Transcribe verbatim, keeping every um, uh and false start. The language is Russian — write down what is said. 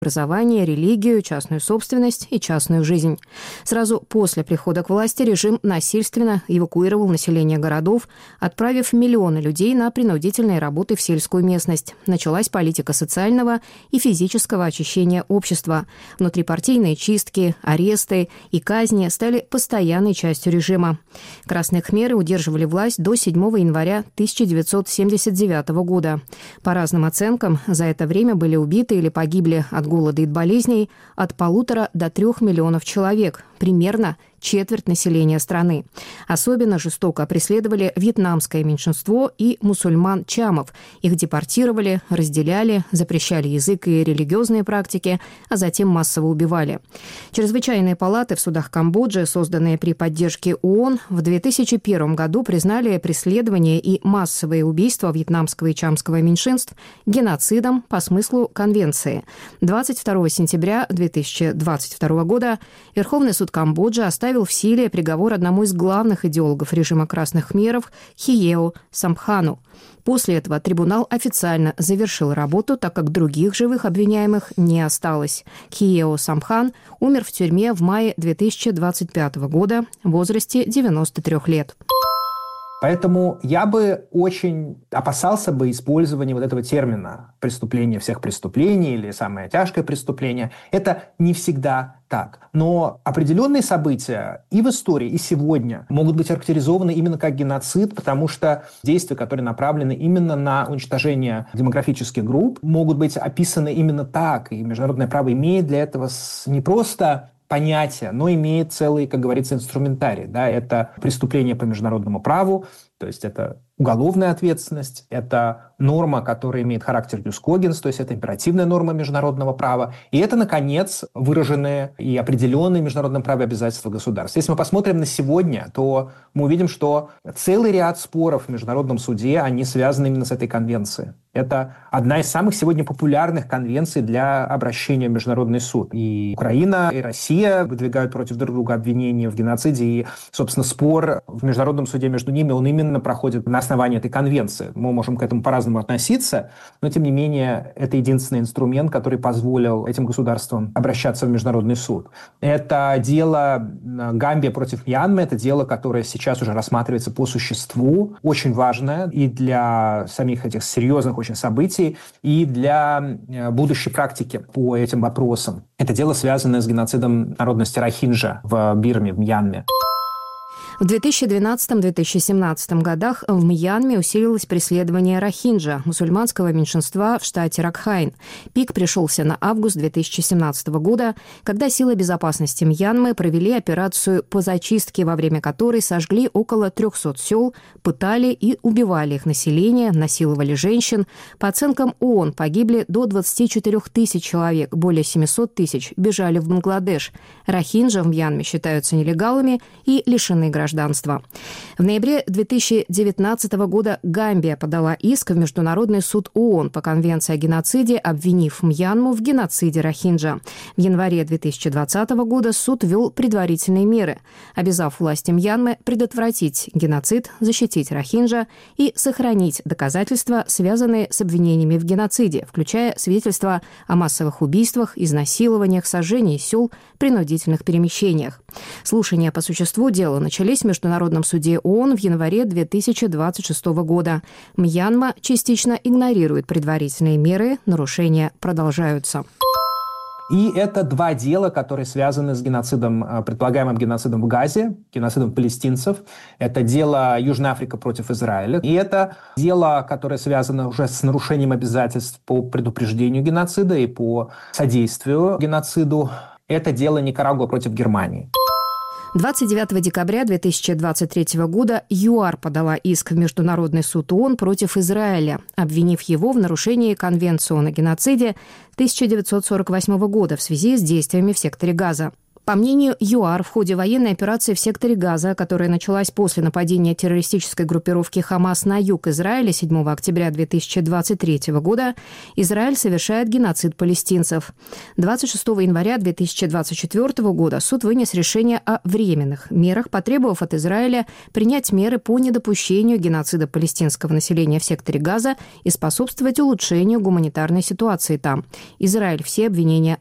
образование, религию, частную собственность и частную жизнь. Сразу после прихода к власти режим насильственно эвакуировал население городов, отправив миллионы людей на принудительные работы в сельскую местность. Началась политика социального и физического очищения общества. Внутрипартийные чистки, аресты и казни стали постоянной частью режима. Красные кхмеры удерживали власть до седьмого января тысяча девятьсот семьдесят девятого года. По разным оценкам, за это время были убиты или погибли от голода и болезней от полутора до трех миллионов человек, примерно четверть населения страны. Особенно жестоко преследовали вьетнамское меньшинство и мусульман-чамов. Их депортировали, разделяли, запрещали язык и религиозные практики, а затем массово убивали. Чрезвычайные палаты в судах Камбоджи, созданные при поддержке ООН, в две тысячи первом году признали преследование и массовые убийства вьетнамского и чамского меньшинств геноцидом по смыслу конвенции. двадцать второго сентября две тысячи двадцать второго года Верховный суд Камбоджи оставил в силе приговор одному из главных идеологов режима красных кхмеров Хиео Сампхану. После этого трибунал официально завершил работу, так как других живых обвиняемых не осталось. Хиео Сампхан умер в тюрьме в мае две тысячи двадцать пятого года в возрасте девяноста трёх лет. Поэтому я бы очень опасался бы использования вот этого термина «преступление всех преступлений» или «самое тяжкое преступление». Это не всегда так. Но определенные события и в истории, и сегодня могут быть характеризованы именно как геноцид, потому что действия, которые направлены именно на уничтожение демографических групп, могут быть описаны именно так. И международное право имеет для этого не просто понятие, но имеет целый, как говорится, инструментарий. Да? Это преступление по международному праву, то есть это уголовная ответственность, это норма, которая имеет характер jus cogens, то есть это императивная норма международного права, и это, наконец, выраженные и определенные в международном праве обязательства государств. Если мы посмотрим на сегодня, то мы увидим, что целый ряд споров в международном суде, они связаны именно с этой конвенцией. Это одна из самых сегодня популярных конвенций для обращения в международный суд. И Украина, и Россия выдвигают против друг друга обвинения в геноциде, и, собственно, спор в международном суде между ними, он именно проходит на основании этой конвенции. Мы можем к этому по-разному относиться, но, тем не менее, это единственный инструмент, который позволил этим государствам обращаться в международный суд. Это дело Гамбия против Мьянмы, это дело, которое сейчас уже рассматривается по существу, очень важное и для самих этих серьезных очень событий, и для будущей практики по этим вопросам. Это дело, связанное с геноцидом народности рохинджа в Бирме, в Мьянме. В две тысячи двенадцатом — две тысячи семнадцатом годах в Мьянме усилилось преследование рохинджа, мусульманского меньшинства в штате Ракхайн. Пик пришелся на август две тысячи семнадцатого года, когда силы безопасности Мьянмы провели операцию по зачистке, во время которой сожгли около трехсот сел, пытали и убивали их население, насиловали женщин. По оценкам ООН погибли до двадцати четырёх тысяч человек, более семисот тысяч бежали в Бангладеш. Рохинджа в Мьянме считаются нелегалами и лишены гражданства. В ноябре две тысячи девятнадцатого года Гамбия подала иск в Международный суд ООН по Конвенции о геноциде, обвинив Мьянму в геноциде рохинджа. В январе две тысячи двадцатого года суд ввел предварительные меры, обязав власти Мьянмы предотвратить геноцид, защитить рохинджа и сохранить доказательства, связанные с обвинениями в геноциде, включая свидетельства о массовых убийствах, изнасилованиях, сожжении сел, принудительных перемещениях. Слушания по существу дела начались в Международном суде ООН в январе две тысячи двадцать шестого года. Мьянма частично игнорирует предварительные меры, нарушения продолжаются. И это два дела, которые связаны с геноцидом, предполагаемым геноцидом в Газе, геноцидом палестинцев. Это дело Южная Африка против Израиля. И это дело, которое связано уже с нарушением обязательств по предупреждению геноцида и по содействию геноциду. Это дело Никарагуа против Германии. двадцать девятого декабря две тысячи двадцать третьего года ЮАР подала иск в Международный суд ООН против Израиля, обвинив его в нарушении Конвенции о геноциде тысяча девятьсот сорок восьмого года в связи с действиями в секторе Газа. По мнению ЮАР, в ходе военной операции в секторе Газа, которая началась после нападения террористической группировки «Хамас» на юг Израиля седьмого октября две тысячи двадцать третьего года, Израиль совершает геноцид палестинцев. двадцать шестого января две тысячи двадцать четвёртого года суд вынес решение о временных мерах, потребовав от Израиля принять меры по недопущению геноцида палестинского населения в секторе Газа и способствовать улучшению гуманитарной ситуации там. Израиль все обвинения